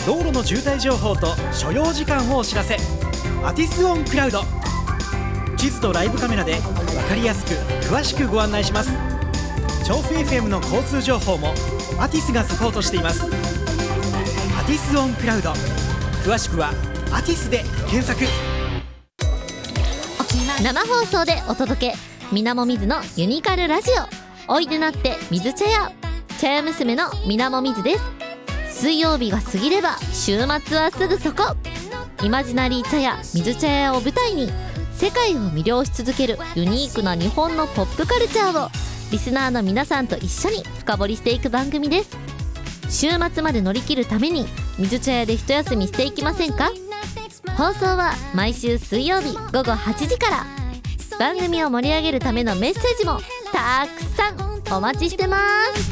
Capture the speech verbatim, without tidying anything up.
道路の渋滞情報と所要時間をお知らせ。アティスオンクラウド。地図とライブカメラで分かりやすく詳しくご案内します。調布 エフエム の交通情報もアティスがサポートしています。アティスオンクラウド、詳しくはアティスで検索。 生放送でお届け、みなもみずのユニカルラジオ。おいでなって水茶屋、茶屋娘のみなもみずです。水曜日が過ぎれば週末はすぐそこ。イマジナリー茶屋水茶屋を舞台に世界を魅了し続けるユニークな日本のポップカルチャーをリスナーの皆さんと一緒に深掘りしていく番組です。週末まで乗り切るために水茶屋で一休みしていきませんか？放送は毎週水曜日ごごはちじから。番組を盛り上げるためのメッセージもたくさんお待ちしてます。